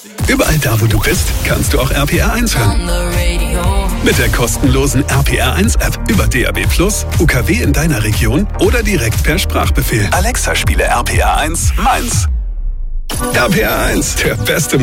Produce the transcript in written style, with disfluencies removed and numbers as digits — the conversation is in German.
Überall da, wo du bist, kannst du auch RPR 1 hören. Mit der kostenlosen RPR 1 App über DAB+, UKW in deiner Region oder direkt per Sprachbefehl. Alexa, spiele RPR 1 Mainz. RPR 1, der beste